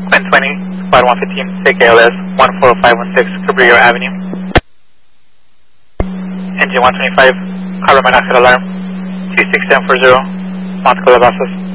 Quinn 20, Squad 115, CKLS 14516, Cabrillo Avenue. Engine 125, carbon monoxide alarm, 26740, Monte Calabasas.